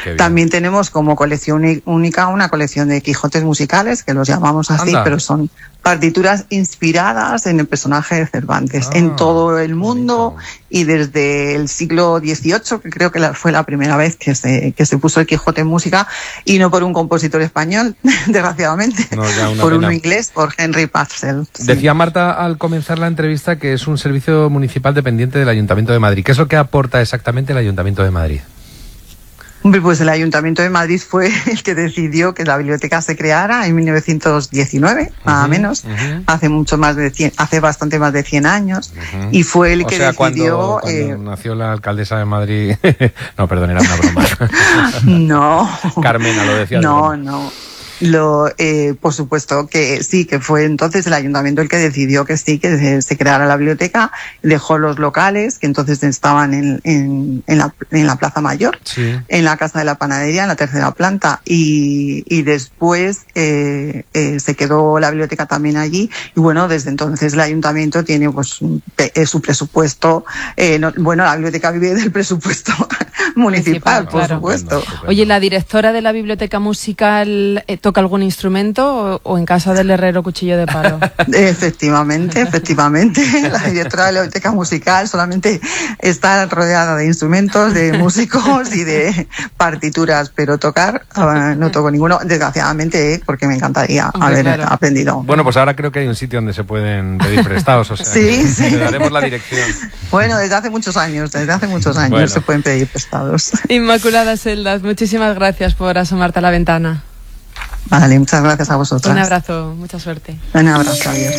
También tenemos como colección única una colección de Quijotes musicales, que los llamamos así, pero son partituras inspiradas en el personaje de Cervantes, en todo el mundo, y desde el siglo XVIII, que creo que fue la primera vez que se puso el Quijote en música, y no por un compositor español, desgraciadamente, por uno inglés, por Henry Purcell. Sí. Decía Marta al comenzar la entrevista que es un servicio municipal dependiente del Ayuntamiento de Madrid. ¿Qué es lo que aporta exactamente el Ayuntamiento de Madrid? Pues el Ayuntamiento de Madrid fue el que decidió que la biblioteca se creara en 1919, nada menos, hace bastante más de 100 años, y fue el que decidió... Cuando nació la alcaldesa de Madrid... No, perdón, era una broma. No. Carmena lo decía. No. Por supuesto que sí, que fue entonces el ayuntamiento el que decidió que sí, que se creara la biblioteca, dejó los locales, que entonces estaban en la Plaza Mayor, en la Casa de la Panadería, en la tercera planta, y después se quedó la biblioteca también allí, y bueno, desde entonces el ayuntamiento tiene pues su presupuesto, la biblioteca vive del presupuesto municipal, por supuesto. Oye, ¿la directora de la biblioteca musical toca algún instrumento o en casa del herrero cuchillo de palo? Efectivamente. La directora de la biblioteca musical solamente está rodeada de instrumentos, de músicos y de partituras, pero tocar no toco ninguno, desgraciadamente, porque me encantaría haber aprendido. Bueno, pues ahora creo que hay un sitio donde se pueden pedir prestados, o sea, le daremos la dirección. Bueno, desde hace muchos años se pueden pedir prestados. Inmaculada Seldas, muchísimas gracias por asomarte a la ventana. Vale, muchas gracias a vosotras. Un abrazo, mucha suerte. Un abrazo, adiós.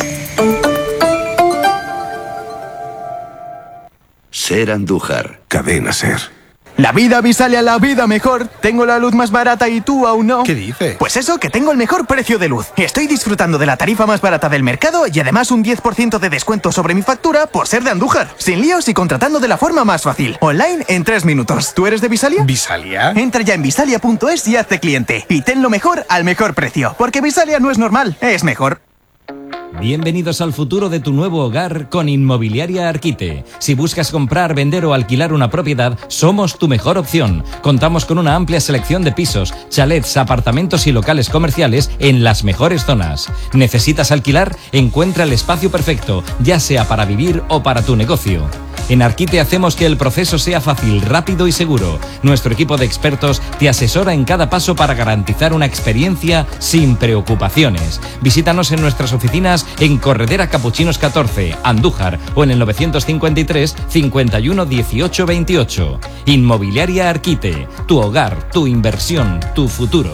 Ser Andújar. Cadena Ser. La vida Visalia, la vida mejor. Tengo la luz más barata y tú aún no. ¿Qué dices? Pues eso, que tengo el mejor precio de luz. Estoy disfrutando de la tarifa más barata del mercado y además un 10% de descuento sobre mi factura por ser de Andújar. Sin líos y contratando de la forma más fácil. Online en 3 minutos. ¿Tú eres de Visalia? ¿Visalia? Entra ya en visalia.es y hazte cliente. Y ten lo mejor al mejor precio. Porque Visalia no es normal, es mejor. Bienvenidos al futuro de tu nuevo hogar con Inmobiliaria Arquite. Si buscas comprar, vender o alquilar una propiedad, somos tu mejor opción. Contamos con una amplia selección de pisos, chalets, apartamentos y locales comerciales en las mejores zonas. ¿Necesitas alquilar? Encuentra el espacio perfecto, ya sea para vivir o para tu negocio. En Arquite hacemos que el proceso sea fácil, rápido y seguro. Nuestro equipo de expertos te asesora en cada paso para garantizar una experiencia sin preocupaciones. Visítanos en nuestras oficinas en Corredera Capuchinos 14, Andújar, o en el 953 51 18 28. Inmobiliaria Arquite, tu hogar, tu inversión, tu futuro.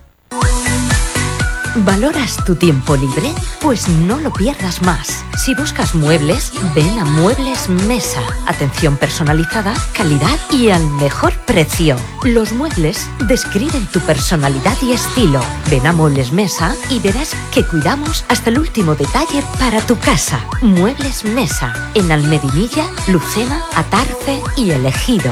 ¿Valoras tu tiempo libre? Pues no lo pierdas más. Si buscas muebles, ven a Muebles Mesa. Atención personalizada, calidad y al mejor precio. Los muebles describen tu personalidad y estilo. Ven a Muebles Mesa y verás que cuidamos hasta el último detalle para tu casa. Muebles Mesa, en Almedinilla, Lucena, Atarce y El Ejido.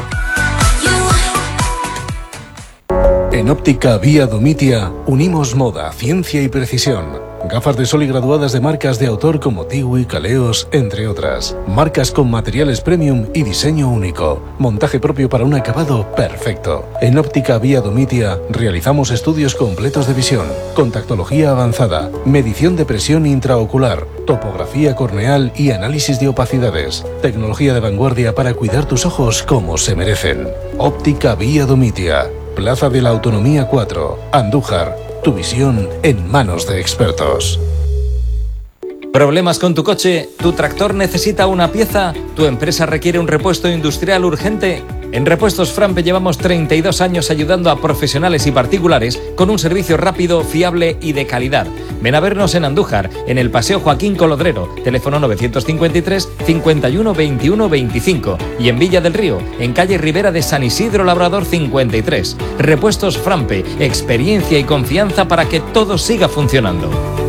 En Óptica Vía Domitia unimos moda, ciencia y precisión. Gafas de sol y graduadas de marcas de autor como Tiwi, Caleos, entre otras. Marcas con materiales premium y diseño único. Montaje propio para un acabado perfecto. En Óptica Vía Domitia realizamos estudios completos de visión, contactología avanzada, medición de presión intraocular, topografía corneal y análisis de opacidades. Tecnología de vanguardia para cuidar tus ojos como se merecen. Óptica Vía Domitia. Plaza de la Autonomía 4, Andújar. Tu visión en manos de expertos. ¿Problemas con tu coche? ¿Tu tractor necesita una pieza? ¿Tu empresa requiere un repuesto industrial urgente? En Repuestos Frampe llevamos 32 años ayudando a profesionales y particulares con un servicio rápido, fiable y de calidad. Ven a vernos en Andújar, en el Paseo Joaquín Colodrero, teléfono 953 51 21 25, y en Villa del Río, en calle Ribera de San Isidro Labrador 53. Repuestos Frampe, experiencia y confianza para que todo siga funcionando.